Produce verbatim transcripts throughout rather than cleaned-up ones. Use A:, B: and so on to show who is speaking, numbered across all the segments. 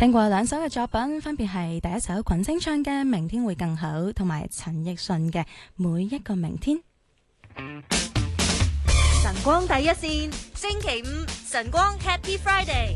A: 聽過兩首嘅作品，分別係第一首群星唱嘅《明天會更好》，同埋陳奕迅嘅《每一個明天》。
B: 晨光第一線，星期五晨光 Happy Friday。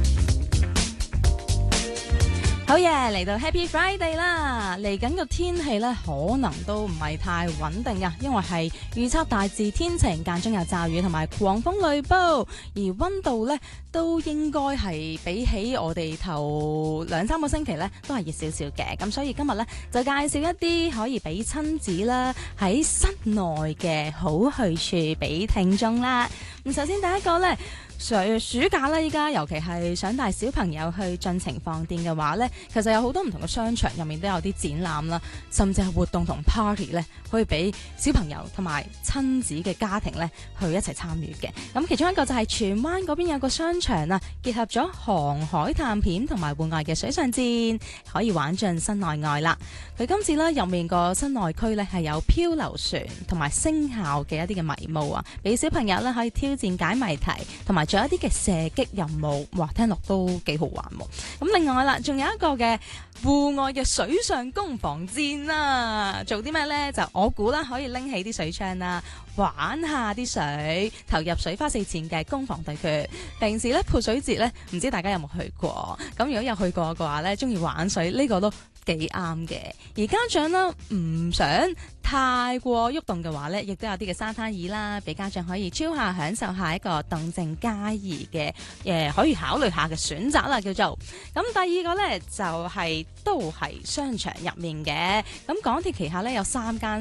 A: 好嘢，嚟到 Happy Friday 啦！嚟緊個天氣咧，可能都唔係太穩定噶，因為係預測大致天晴，間中有驟雨同埋狂風雷暴，而溫度咧都應該係比起我哋頭兩三個星期咧都係熱少少嘅。咁所以今日咧就介紹一啲可以俾親子啦喺室內嘅好去處俾聽眾啦。咁首先第一個咧。暑假咧，依家尤其係想帶小朋友去盡情放電嘅話咧，其實有好多唔同嘅商場入面都有啲展覽啦，甚至係活動同 party 咧，可以俾小朋友同埋親子嘅家庭咧去一齊參與嘅。咁其中一個就係荃灣嗰邊有個商場啊，結合咗航海探險同埋戶外嘅水上戰，可以玩盡室內外啦。佢今次咧入面個室內區咧係有漂流船同埋聲效嘅一啲嘅迷霧啊，俾小朋友咧可以挑戰解謎題，同埋仲有一啲嘅射擊任務，哇，聽落都幾好玩喎。咁另外啦，仲有一個嘅戶外嘅水上攻防戰啦，做啲咩呢？就我估啦，可以拎起啲水槍啦，玩下啲水，投入水花四濺嘅攻防對決。平時咧潑水節咧，唔知大家有冇去過？咁如果有去過嘅話咧，中意玩水呢個都幾啱嘅。而家長啦唔想太過喐動嘅話呢，亦都有啲嘅沙灘椅啦，俾家長可以超下享受下一個動靜皆宜嘅誒，可以考慮下嘅選擇啦，叫做。咁第二個呢，就係、是、都係商場入面嘅，咁港鐵旗下呢，有三間